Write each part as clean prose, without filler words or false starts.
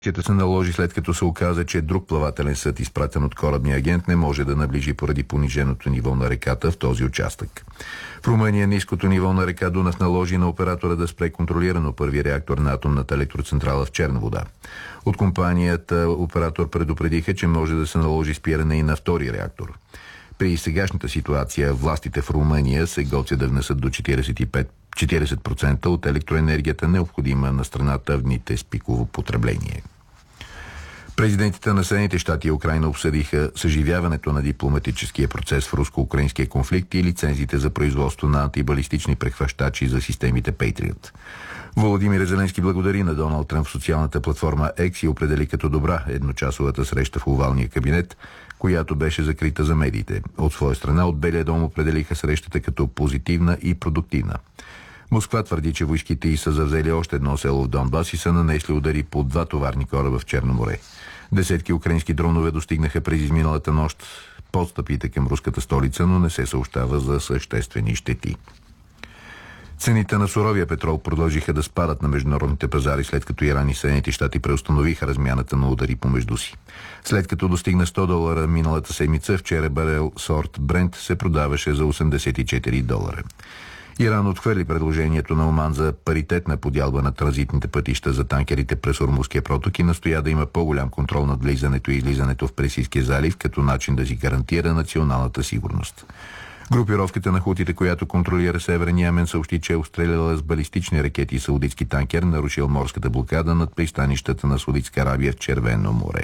Санкцията се наложи след като се оказа, че друг плавателен съд, изпратен от корабния агент, не може да наближи поради пониженото ниво на реката в този участък. В Румъния ниското ниво на река Дунав наложи на оператора да спре контролирано първи реактор на атомната електроцентрала в Черна вода. От компанията оператор предупредиха, че може да се наложи спиране и на втори реактор. При сегашната ситуация властите в Румъния се готвят да внесат до 40% от електроенергията, необходима на страната в дните с пиково потребление. Президентите на Съединените щати и Украйна обсъдиха съживяването на дипломатическия процес в руско-украинския конфликт и лицензите за производство на антибалистични прехващачи за системите Patriot. Володимир Зеленски благодари на Доналд Тръмп в социалната платформа X и определи като добра едночасовата среща в овалния кабинет, която беше закрита за медиите. От своя страна от Белия дом определиха срещата като позитивна и продуктивна. Москва твърди, че войските й са завзели още едно село в Донбас и са нанесли удари по 2 товарни кораба в Черно море. Десетки украински дронове достигнаха през изминалата нощ подстъпите към руската столица, но не се съобщава за съществени щети. Цените на суровия петрол продължиха да спадат на международните пазари, след като Иран и Съединените щати преустановиха размяната на удари помежду си. След като достигна $100 миналата седмица, вчера барел сорт Брент се продаваше за $84. Иран отхвърли предложението на Оман за паритетна подялба на транзитните пътища за танкерите през Ормузския проток и настоя да има по-голям контрол над влизането и излизането в Персийския залив като начин да си гарантира националната сигурност. Групировката на хутите, която контролира Северен Йемен, съобщи, че е обстреляла с балистични ракети саудитски танкер, нарушил морската блокада над пристанищата на Саудитска Арабия в Червено море.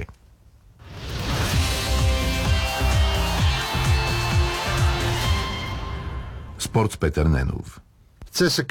Спорт с Петър Ненов. ЦСКА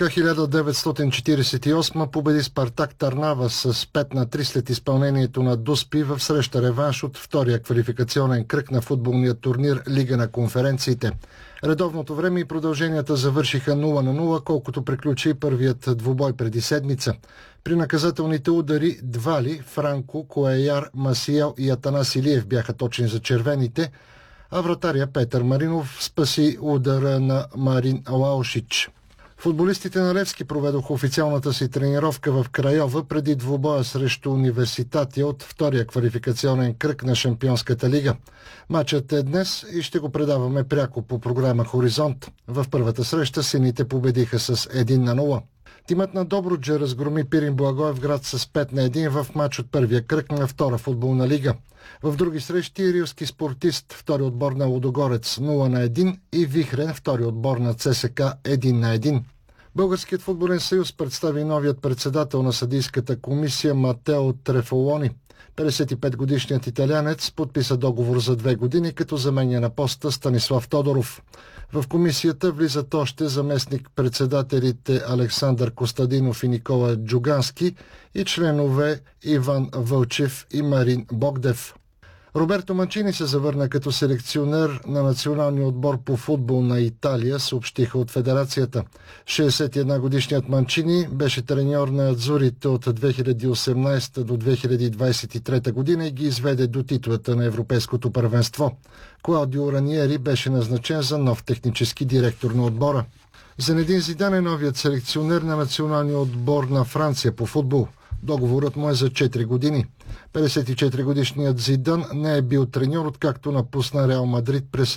1948 победи Спартак Търнава с 5-3 след изпълнението на Дуспи в среща реванш от втория квалификационен кръг на футболния турнир Лига на конференциите. Редовното време и продълженията завършиха 0-0, колкото приключи първият двубой преди седмица. При наказателните удари Двали, Франко, Коеяр, Масиел и Атанас Илиев бяха точни за червените, а вратаря Петър Маринов спаси удара на Марин Лаушич. Футболистите на Левски проведоха официалната си тренировка в Крайова преди двубоя срещу Университатия от втория квалификационен кръг на Шампионската лига. Матчът е днес и ще го предаваме пряко по програма Хоризонт. В първата среща сините победиха с 1-0. Тимът на Добруджа разгроми Пирин Благоевград с 5-1 в матч от първия кръг на втора футболна лига. В други срещи Рилски спортист, втори отбор на Лудогорец 0-1 и Вихрен, втори отбор на ЦСКА 1-1. Българският футболен съюз представи новият председател на съдийската комисия Матео Трефолони. 55-годишният италянец подписа договор за 2 години, като заменя на поста Станислав Тодоров. В комисията влизат още заместник-председателите Александър Костадинов и Никола Джугански и членове Иван Вълчев и Марин Богдев. Роберто Манчини се завърна като селекционер на националния отбор по футбол на Италия, съобщиха от федерацията. 61-годишният Манчини беше треньор на Адзурите от 2018 до 2023 година и ги изведе до титлата на Европейското първенство. Клаудио Раниери беше назначен за нов технически директор на отбора. Зенедин Зидан е новият селекционер на националния отбор на Франция по футбол. Договорът му е за 4 години. 54-годишният Зидан не е бил треньор, откакто напусна Реал Мадрид през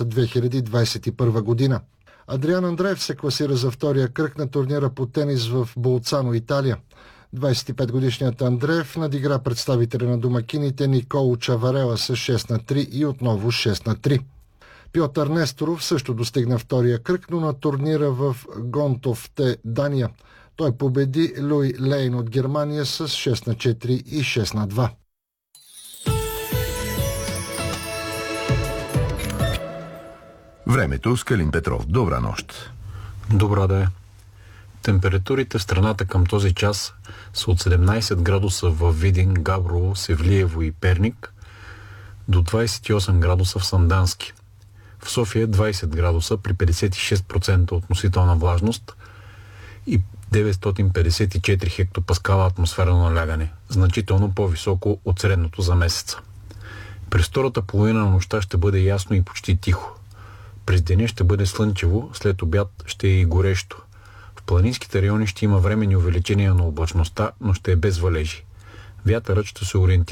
2021 година. Адриан Андреев се класира за втория кръг на турнира по тенис в Болцано, Италия. 25-годишният Андреев надигра представителя на домакините Николо Чаварела с 6-3 и отново 6-3. Пьотър Несторов също достигна втория кръг, но на турнира в Гонтовте, Дания. Той победи Луи Лейн от Германия с 6-4 и 6-2. Времето с Калин Петров. Добра нощ. Добра да е. Температурите в страната към този час са от 17 градуса в Видин, Габрово, Севлиево и Перник до 28 градуса в Сандански. В София 20 градуса при 56% относителна влажност и 954 хектопаскала атмосферно налягане, значително по-високо от средното за месеца. През втората половина на нощта ще бъде ясно и почти тихо. През деня ще бъде слънчево, след обяд ще е и горещо. В планинските райони ще има временни увеличения на облачността, но ще е без валежи. Вятърът ще се ориентира